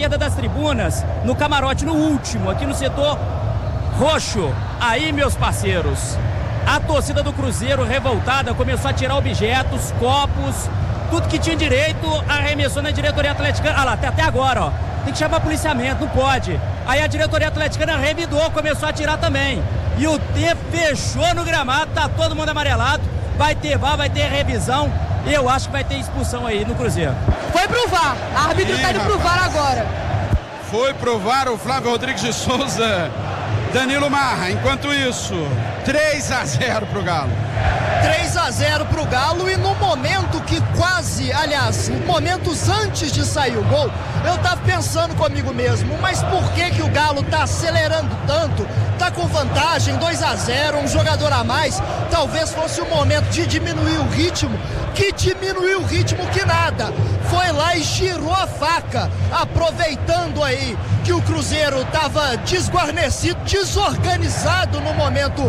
esquerda das tribunas, no camarote, no último, aqui no setor roxo. Aí, meus parceiros, a torcida do Cruzeiro revoltada começou a tirar objetos, copos, tudo que tinha direito, arremessou na diretoria atleticana. Ah lá, até agora, ó. Tem que chamar policiamento, não pode. Aí a diretoria atleticana revidou, começou a tirar também. E o tempo fechou no gramado, tá todo mundo amarelado. Vai ter VAR, vai ter revisão. Eu acho que vai ter expulsão aí no Cruzeiro. Foi pro VAR, a árbitro tá indo pro VAR agora. Foi pro VAR o Flávio Rodrigues de Souza, Danilo Marra. Enquanto isso, 3-0 pro Galo. 3-0 pro Galo, e no momento que quase, aliás, momentos antes de sair o gol, eu tava pensando comigo mesmo, mas por que o Galo tá acelerando tanto? Tá com vantagem, 2-0, um jogador a mais, talvez fosse o momento de diminuir o ritmo. Que diminuiu o ritmo que nada, foi lá e girou a faca, aproveitando aí que o Cruzeiro tava desguarnecido, desorganizado no momento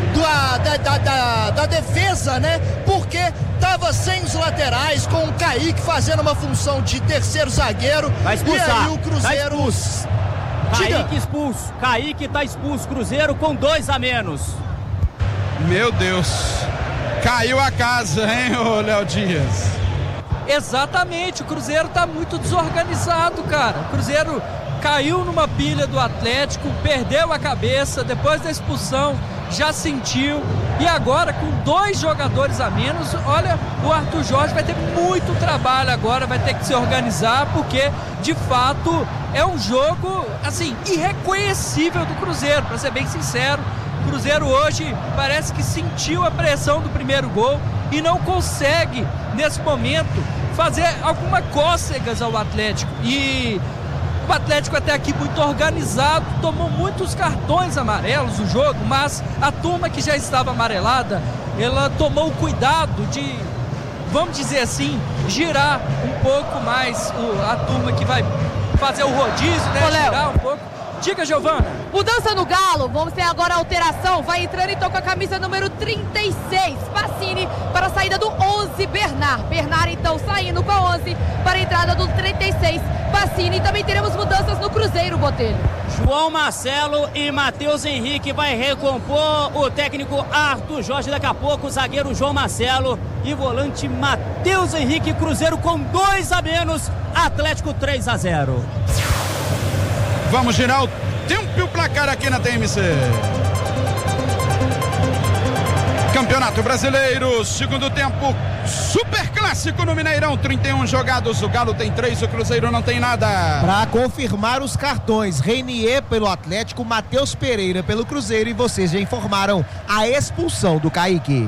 da defesa, né? Porque tava sem os laterais, com o Kaique fazendo uma função de terceiro zagueiro. Vai expulsar. E aí o Cruzeiro... Tá expulso. Kaique expulso. Kaique tá expulso. Cruzeiro com 2 a menos. Meu Deus. Caiu a casa, hein, ô Léo Dias? Exatamente. O Cruzeiro tá muito desorganizado, cara. O Cruzeiro caiu numa pilha do Atlético, perdeu a cabeça, depois da expulsão já sentiu, e agora com 2 jogadores a menos, olha, o Arthur Jorge vai ter muito trabalho agora, vai ter que se organizar, porque de fato é um jogo assim, irreconhecível do Cruzeiro, para ser bem sincero. O Cruzeiro hoje parece que sentiu a pressão do primeiro gol e não consegue nesse momento fazer alguma cócegas ao Atlético, e o Atlético até aqui muito organizado, tomou muitos cartões amarelos no jogo, mas a turma que já estava amarelada, ela tomou o cuidado de, vamos dizer assim, girar um pouco mais a turma que vai fazer o rodízio, né? Girar um pouco. Diga, Giovana. Mudança no Galo, vamos ter agora a alteração, vai entrando então com a camisa número 36, Pacini, para a saída do 11, Bernard. Bernard então saindo com a 11 para a entrada do 36, Pacini. E também teremos mudanças no Cruzeiro, Botelho. João Marcelo e Matheus Henrique vai recompor o técnico Arthur Jorge. Daqui a pouco o zagueiro João Marcelo e volante Matheus Henrique. Cruzeiro com 2 a menos, Atlético 3-0. Vamos girar o tempo e o placar aqui na TMC. Campeonato Brasileiro, segundo tempo, super clássico no Mineirão, 31 jogados, o Galo tem 3, o Cruzeiro não tem nada. Para confirmar os cartões, Reinier pelo Atlético, Matheus Pereira pelo Cruzeiro, e vocês já informaram a expulsão do Kaique.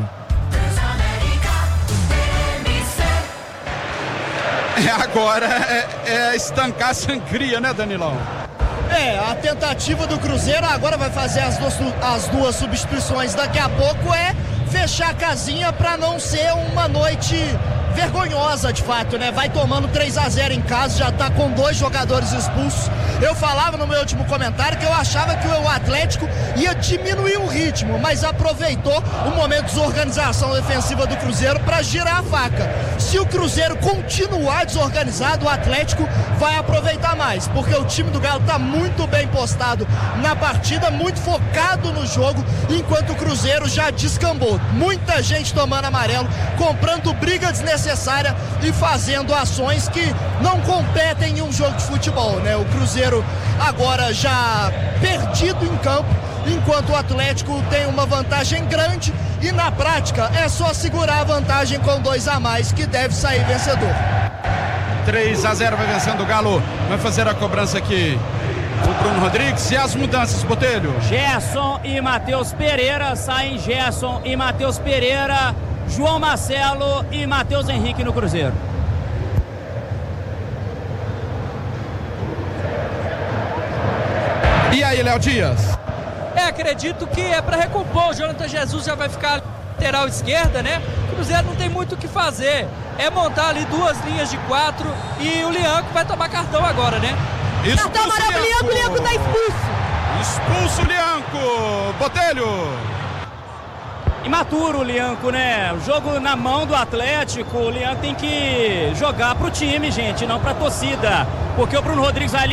Agora é estancar a sangria, né, Danilão? A tentativa do Cruzeiro agora vai fazer as duas substituições daqui a pouco, é fechar a casinha para não ser uma noite vergonhosa de fato, né? Vai tomando 3-0 em casa, já tá com 2 jogadores expulsos. Eu falava no meu último comentário que eu achava que o Atlético ia diminuir o ritmo, mas aproveitou o momento de desorganização defensiva do Cruzeiro para girar a faca. Se o Cruzeiro continuar desorganizado, o Atlético vai aproveitar mais, porque o time do Galo tá muito bem postado na partida, muito focado no jogo, enquanto o Cruzeiro já descambou. Muita gente tomando amarelo, comprando briga desnecessária e fazendo ações que não competem em um jogo de futebol, né? O Cruzeiro agora já perdido em campo, enquanto o Atlético tem uma vantagem grande e na prática é só segurar a vantagem com 2 a mais que deve sair vencedor. 3-0 vai vencendo o Galo, vai fazer a cobrança aqui o Bruno Rodrigues. E as mudanças, Botelho? Gerson e Matheus Pereira, saem Gerson e Matheus Pereira, João Marcelo e Matheus Henrique no Cruzeiro. E aí, Léo Dias? Acredito que é para recompor. O Jonathan Jesus já vai ficar lateral esquerda, né? O Cruzeiro não tem muito o que fazer. É montar ali 2 linhas de 4 e o Lianco vai tomar cartão agora, né? Cartão amarelo, o Lianco tá expulso. Expulso o Lianco. Botelho. Imaturo o Lianco, né? O jogo na mão do Atlético, o Lianco tem que jogar pro time, gente, não pra torcida. Porque o Bruno Rodrigues vai ali